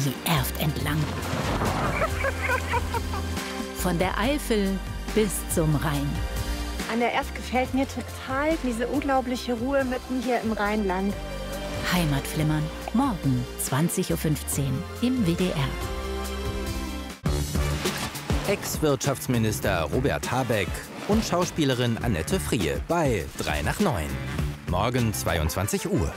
die Erft entlang. Von der Eifel bis zum Rhein. An der Erft gefällt mir total diese unglaubliche Ruhe mitten hier im Rheinland. Heimatflimmern, morgen 20:15 Uhr im WDR. Ex-Wirtschaftsminister Robert Habeck und Schauspielerin Annette Frier bei 3 nach 9. Morgen 22 Uhr.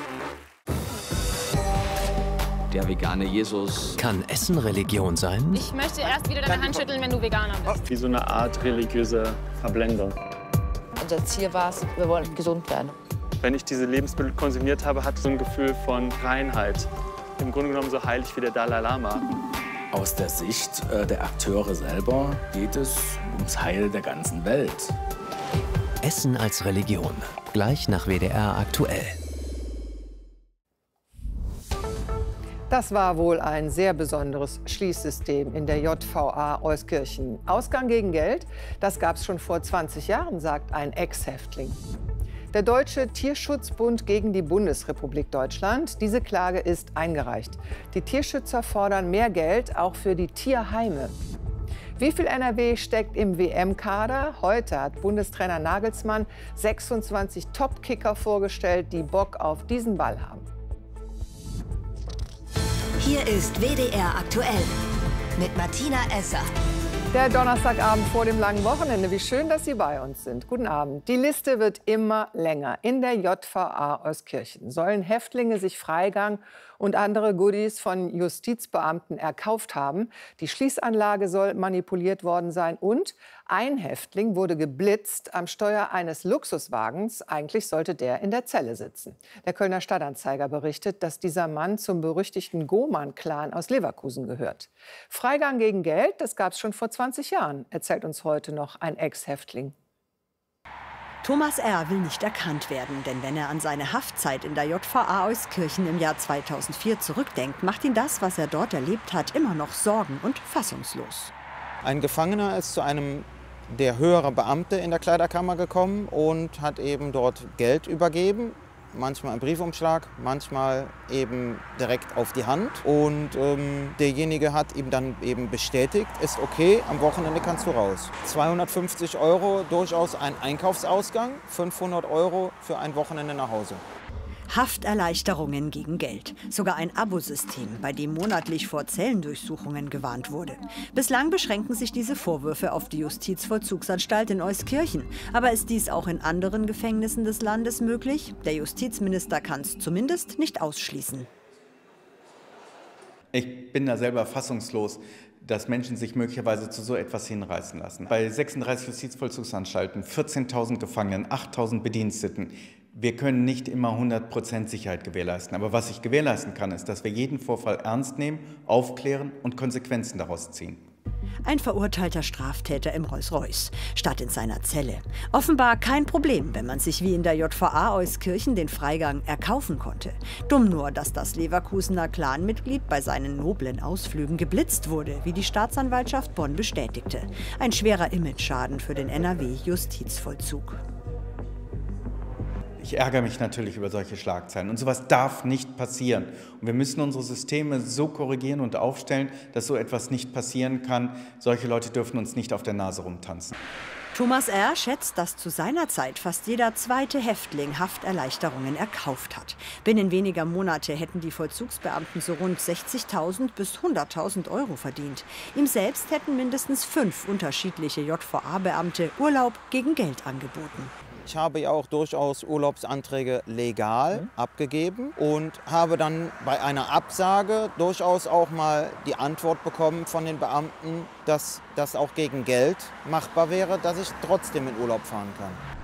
Der vegane Jesus. Kann Essen Religion sein? Ich möchte erst wieder deine Hand schütteln, wenn du Veganer bist. Wie so eine Art religiöse Verblendung. Unser Ziel war es, wir wollen gesund werden. Wenn ich diese Lebensmittel konsumiert habe, hatte ich so ein Gefühl von Reinheit. Im Grunde genommen so heilig wie der Dalai Lama. Aus der Sicht der Akteure selber geht es ums Heil der ganzen Welt. Essen als Religion. Gleich nach WDR aktuell. Das war wohl ein sehr besonderes Schließsystem in der JVA Euskirchen. Ausgang gegen Geld, das gab es schon vor 20 Jahren, sagt ein Ex-Häftling. Der Deutsche Tierschutzbund gegen die Bundesrepublik Deutschland. Diese Klage ist eingereicht. Die Tierschützer fordern mehr Geld, auch für die Tierheime. Wie viel NRW steckt im WM-Kader? Heute hat Bundestrainer Nagelsmann 26 Top-Kicker vorgestellt, die Bock auf diesen Ball haben. Hier ist WDR aktuell mit Martina Esser. Der Donnerstagabend vor dem langen Wochenende. Wie schön, dass Sie bei uns sind. Guten Abend. Die Liste wird immer länger. In der JVA Euskirchen sollen Häftlinge sich Freigang und andere Goodies von Justizbeamten erkauft haben. Die Schließanlage soll manipuliert worden sein und ein Häftling wurde geblitzt am Steuer eines Luxuswagens. Eigentlich sollte der in der Zelle sitzen. Der Kölner Stadtanzeiger berichtet, dass dieser Mann zum berüchtigten Goman-Clan aus Leverkusen gehört. Freigang gegen Geld, das gab es schon vor 20 Jahren, erzählt uns heute noch ein Ex-Häftling. Thomas R. will nicht erkannt werden, denn wenn er an seine Haftzeit in der JVA Euskirchen im Jahr 2004 zurückdenkt, macht ihn das, was er dort erlebt hat, immer noch sorgen- und fassungslos. Ein Gefangener ist zu einem der höhere Beamte in der Kleiderkammer gekommen und hat eben dort Geld übergeben. Manchmal im Briefumschlag, manchmal eben direkt auf die Hand. Und derjenige hat ihm dann eben bestätigt, ist okay, am Wochenende kannst du raus. 250 € durchaus ein Einkaufsausgang, 500 € für ein Wochenende nach Hause. Hafterleichterungen gegen Geld. Sogar ein Abosystem, bei dem monatlich vor Zellendurchsuchungen gewarnt wurde. Bislang beschränken sich diese Vorwürfe auf die Justizvollzugsanstalt in Euskirchen. Aber ist dies auch in anderen Gefängnissen des Landes möglich? Der Justizminister kann es zumindest nicht ausschließen. Ich bin da selber fassungslos, dass Menschen sich möglicherweise zu so etwas hinreißen lassen. Bei 36 Justizvollzugsanstalten, 14.000 Gefangenen, 8.000 Bediensteten. Wir können nicht immer 100% Sicherheit gewährleisten. Aber was ich gewährleisten kann, ist, dass wir jeden Vorfall ernst nehmen, aufklären und Konsequenzen daraus ziehen. Ein verurteilter Straftäter im Rolls-Royce, statt in seiner Zelle. Offenbar kein Problem, wenn man sich wie in der JVA Euskirchen den Freigang erkaufen konnte. Dumm nur, dass das Leverkusener Clanmitglied bei seinen noblen Ausflügen geblitzt wurde, wie die Staatsanwaltschaft Bonn bestätigte. Ein schwerer Imageschaden für den NRW-Justizvollzug. Ich ärgere mich natürlich über solche Schlagzeilen. Und sowas darf nicht passieren. Und wir müssen unsere Systeme so korrigieren und aufstellen, dass so etwas nicht passieren kann. Solche Leute dürfen uns nicht auf der Nase rumtanzen. Thomas R. schätzt, dass zu seiner Zeit fast jeder zweite Häftling Hafterleichterungen erkauft hat. Binnen weniger Monate hätten die Vollzugsbeamten so rund 60.000 bis 100.000 € verdient. Ihm selbst hätten mindestens 5 unterschiedliche JVA-Beamte Urlaub gegen Geld angeboten. Ich habe ja auch durchaus Urlaubsanträge legal abgegeben und habe dann bei einer Absage durchaus auch mal die Antwort bekommen von den Beamten, dass das auch gegen Geld machbar wäre, dass ich trotzdem in Urlaub fahren kann.